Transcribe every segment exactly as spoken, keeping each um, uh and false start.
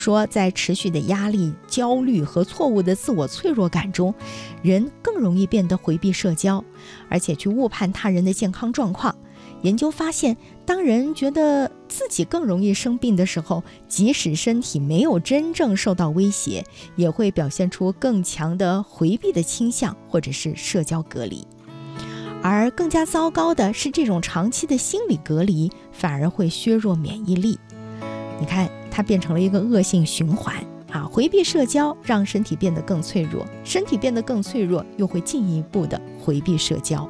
说在持续的压力、焦虑和错误的自我脆弱感中，人更容易变得回避社交，而且去误判他人的健康状况。研究发现，当人觉得自己更容易生病的时候，即使身体没有真正受到威胁，也会表现出更强的回避的倾向，或者是社交隔离。而更加糟糕的是，这种长期的心理隔离反而会削弱免疫力。你看，它变成了一个恶性循环啊！回避社交让身体变得更脆弱，身体变得更脆弱，又会进一步的回避社交。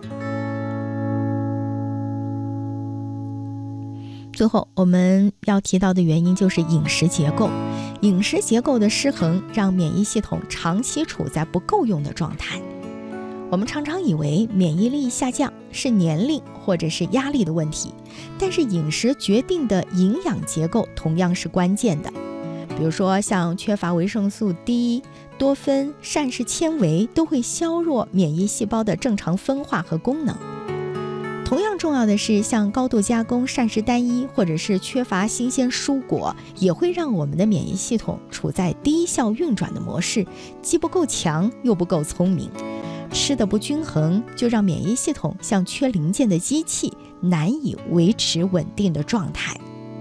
最后我们要提到的原因就是饮食结构。饮食结构的失衡让免疫系统长期处在不够用的状态。我们常常以为免疫力下降是年龄或者是压力的问题，但是饮食决定的营养结构同样是关键的。比如说像缺乏维生素 D、多酚、膳食纤维都会削弱免疫细胞的正常分化和功能。同样重要的是，像高度加工、膳食单一或者是缺乏新鲜蔬果，也会让我们的免疫系统处在低效运转的模式，既不够强又不够聪明。吃的不均衡，就让免疫系统像缺零件的机器，难以维持稳定的状态。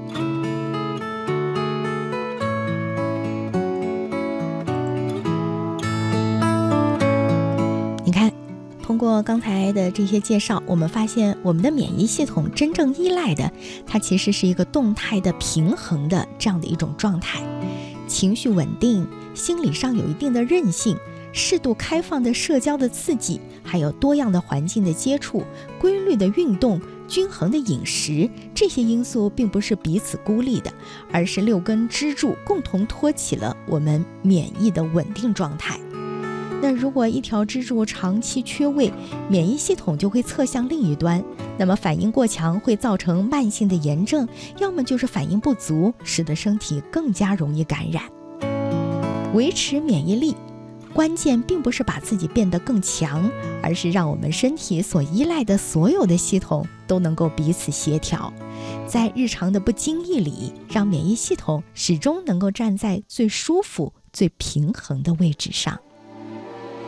你看，通过刚才的这些介绍，我们发现我们的免疫系统真正依赖的，它其实是一个动态的、平衡的这样的一种状态。情绪稳定，心理上有一定的韧性，适度开放的社交的刺激，还有多样的环境的接触，规律的运动，均衡的饮食，这些因素并不是彼此孤立的，而是六根支柱共同托起了我们免疫的稳定状态。那如果一条支柱长期缺位，免疫系统就会侧向另一端，那么反应过强会造成慢性的炎症，要么就是反应不足，使得身体更加容易感染。维持免疫力关键并不是把自己变得更强，而是让我们身体所依赖的所有的系统都能够彼此协调，在日常的不经意里，让免疫系统始终能够站在最舒服、最平衡的位置上。